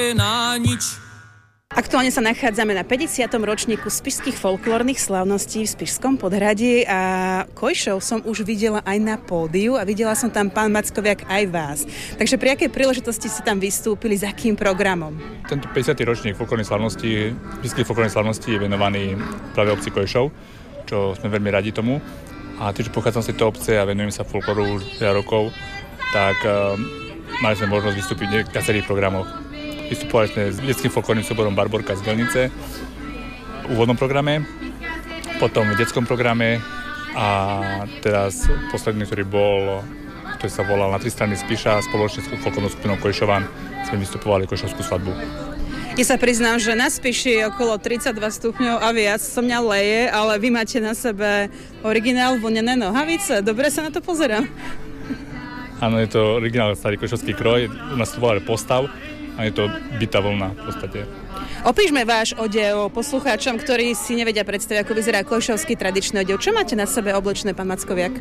na nič. Aktuálne sa nachádzame na 50. ročníku spišských folklórnych slávností v Spišskom Podhradí a Kojšov som už videla aj na pódiu a videla som tam pán Mackoviak aj vás. Takže pri akej príležitosti ste tam vystúpili, s akým programom? Tento 50. ročník folklórnych slávností, spišských folklórnych slávností je venovaný práve obci Kojšov, čo sme veľmi radi tomu. A tým, že pochádzam z tejto obce a venujem sa folklóru už veľa rokov, tak mali sme možnosť vystúpiť v viacerých programoch. Vystupovali sme s detským folklórnym súborom Barborka z Gelnice v úvodnom programe, potom v detskom programe a teraz posledný, ktorý sa volal Na tri strany Spiša, spoločne s folklórnou skupinou Kojšovan sme vystupovali Kojšovskú svadbu. Ja sa priznám, že na Spiši je okolo 32 stupňov a viac, so mňa leje, ale vy máte na sebe originál vlnené nohavice. Dobre sa na to pozerám. Áno, je to originál starý kojšovský kroj, u nás to volá postav. A je to bitá vlna v podstate. Opíšme váš odev poslucháčom, ktorí si nevedia predstaviť, ako vyzerá kojšovský tradičný odev. Čo máte na sebe oblečené, pán Mackoviak?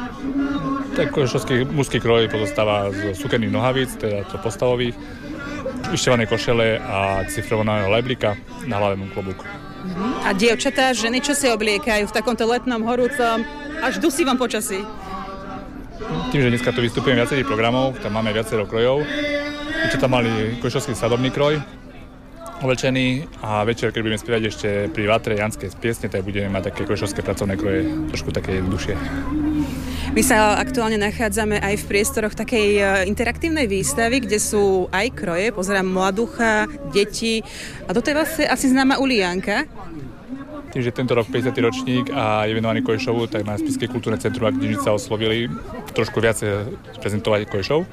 Tak kojšovský mužský kroj pozostáva z sukených nohavíc, teda to postavových, vyšťavané košele a cifrovaného lajblika na hlavenom klobúku. A dievčatá, ženy, čo si obliekajú v takomto letnom, horúcom, až dusivom počasí? Tým, že dneska tu vystupujem viacerých programov, tam máme viacero krojov. Dievčatá mali kojšovský svadobný kroj oblečený a večer, keď budeme spievať ešte pri vatre Janskej piesne, tak budeme mať také kojšovské pracovné kroje, trošku také jednoduchšie. My sa aktuálne nachádzame aj v priestoroch takej interaktívnej výstavy, kde sú aj kroje, pozerám mladúcha, deti a toto je vlastne asi známa uliánka. Tým, že tento rok 50. ročník a je venovaný Kojšovu, tak na Spišské kultúrne centrum a knižnica oslovili trošku viac prezentovať Kojšov.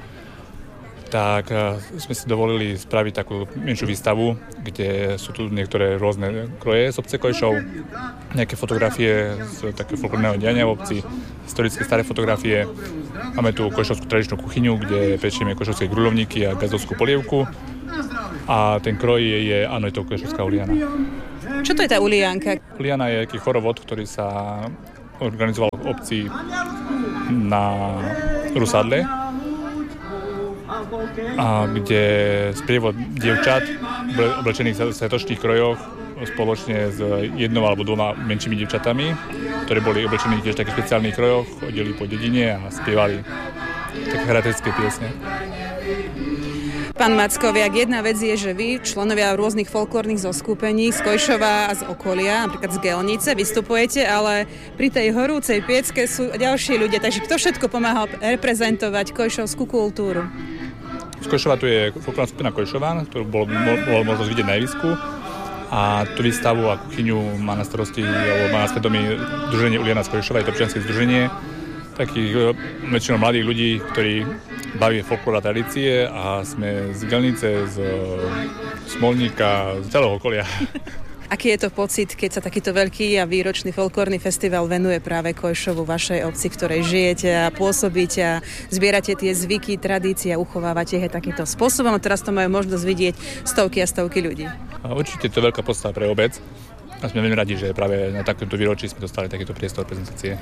Tak sme si dovolili spraviť takú menšiu výstavu, kde sú tu niektoré rôzne kroje z obce Kojšov, nejaké fotografie z takého folklórneho diania v obci, historické staré fotografie. Máme tu kojšovskú tradičnú kuchyňu, kde pečieme kojšovské grulovníky a gazdovskú polievku. A ten kroj je to kojšovská uliana. Čo to je tá ulianka? Uliana je taký chorovod, ktorý sa organizoval v obci na Rusadle, a kde sprievod dievčat oblečených v svetočných krojoch spoločne s jednou alebo dvoma menšími dievčatami, ktoré boli oblečení tiež v takých špeciálnych krojoch, chodili po dedine a spievali také charakteristické piesne. Pán Mackoviak, jedna vec je, že vy, členovia rôznych folklórnych zoskupení z Kojšova a z okolia, napríklad z Gelnice, vystupujete, ale pri tej horúcej piecke sú ďalší ľudia, takže kto všetko pomáha reprezentovať kojšovskú kultúru? Z Kojšova tu je folklórna skupina Kojšovan, ktorú bolo možnosť vidieť na javisku. A tú výstavu a kuchyňu má na starosti, alebo má na svedomí Združenie Uliana z Kojšova, je to občianske združenie takých väčšinou mladých ľudí, ktorí baví folklór a tradície a sme z Gelnice, z Smolníka, z celého okolia. Aký je to pocit, keď sa takýto veľký a výročný folklórny festival venuje práve Kojšovu, vašej obci, ktorej žijete a pôsobíte a zbierate tie zvyky, tradície a uchovávate ich takýmto spôsobom a teraz to majú možnosť vidieť stovky a stovky ľudí? Určite to je veľká podstava pre obec a sme veľmi radi, že práve na takomto výročí sme dostali takýto priestor prezentácie.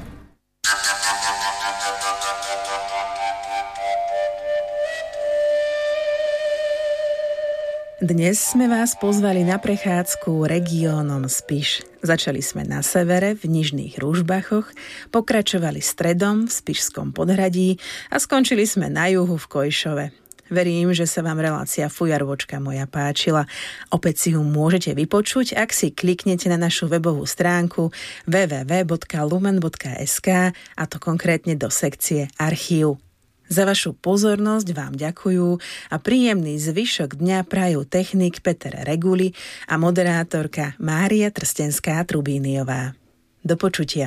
Dnes sme vás pozvali na prechádzku regiónom Spiš. Začali sme na severe v Nižných Rúžbachoch, pokračovali stredom v Spišskom Podhradí a skončili sme na juhu v Kojšove. Verím, že sa vám relácia Fujarvočka moja páčila. Opäť si ju môžete vypočuť, ak si kliknete na našu webovú stránku www.lumen.sk a to konkrétne do sekcie Archív. Za vašu pozornosť vám ďakujú a príjemný zvyšok dňa prajú technik Peter Reguli a moderátorka Mária Trstenská-Trubíniová. Do počutia.